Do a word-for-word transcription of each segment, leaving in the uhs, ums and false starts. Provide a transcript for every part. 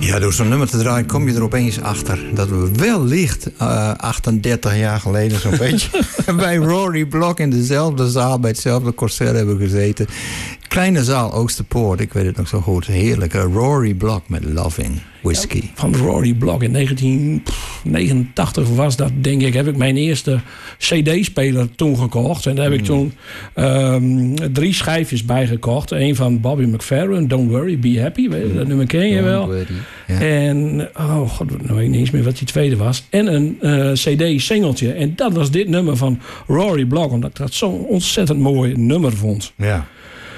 Ja, door zo'n nummer te draaien kom je er opeens achter dat we wellicht uh, achtendertig jaar geleden zo'n beetje bij Rory Block in dezelfde zaal bij hetzelfde concert hebben gezeten. Kleine zaal, Oosterpoort, ik weet het nog zo goed. Heerlijke Rory Block met Loving Whiskey. Ja, van Rory Block in negentien negenentachtig was dat, denk ik, heb ik mijn eerste cd-speler toen gekocht. En daar heb ik toen um, drie schijfjes bij gekocht. Eén van Bobby McFerrin, Don't Worry, Be Happy. Dat nummer ken je wel. Ja. En, oh god, nou weet ik niet eens meer wat die tweede was. En een uh, cd-singeltje. En dat was dit nummer van Rory Block, omdat ik dat zo'n ontzettend mooi nummer vond. Ja.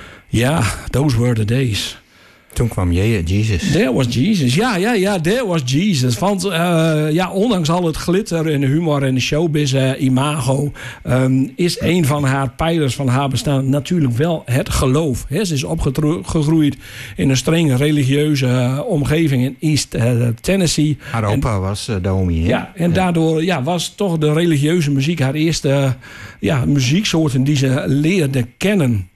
Ja, those were the days. Toen kwam je, Jesus. There was Jesus. Ja, ja, ja, there was Jesus. Want uh, ja, ondanks al het glitter en de humor en de showbiz uh, imago... Um, is een van haar pijlers van haar bestaan natuurlijk wel het geloof. He, ze is opgegroeid in een streng religieuze uh, omgeving in East uh, Tennessee. Haar opa en, was uh, dominee. Ja, en ja. daardoor ja, was toch de religieuze muziek haar eerste uh, ja, muzieksoorten die ze leerde kennen.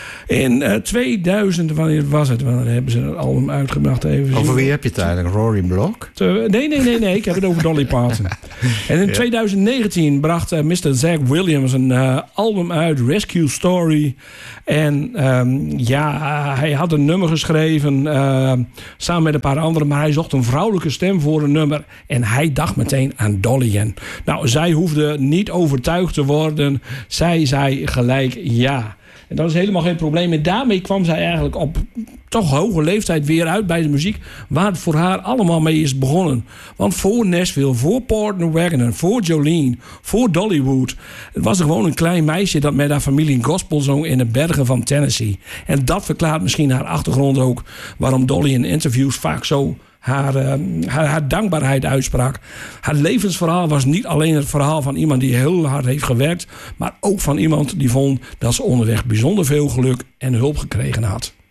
In uh, tweeduizend, wanneer was het? Wanneer hebben ze een album uitgebracht? Even over wie heb je het eigenlijk? Rory Block? Te, nee, nee, nee, nee. Ik heb het over Dolly Parton. En in ja. twintig negentien bracht uh, mister Zach Williams een uh, album uit, Rescue Story. En um, ja, hij had een nummer geschreven uh, samen met een paar anderen, maar hij zocht een vrouwelijke stem voor een nummer. En hij dacht meteen aan Dolly. En, nou, zij hoefde niet overtuigd te worden. Zij zei gelijk ja. En dat is helemaal geen probleem. En daarmee kwam zij eigenlijk op toch hoge leeftijd weer uit bij de muziek, waar het voor haar allemaal mee is begonnen. Want voor Nashville, voor Porter Wagoner, voor Jolene, voor Dollywood, het was er gewoon een klein meisje dat met haar familie gospel zong in de bergen van Tennessee. En dat verklaart misschien haar achtergrond ook, waarom Dolly in interviews vaak zo Haar, uh, haar, haar dankbaarheid uitsprak. Haar levensverhaal was niet alleen het verhaal van iemand die heel hard heeft gewerkt, maar ook van iemand die vond dat ze onderweg bijzonder veel geluk en hulp gekregen had.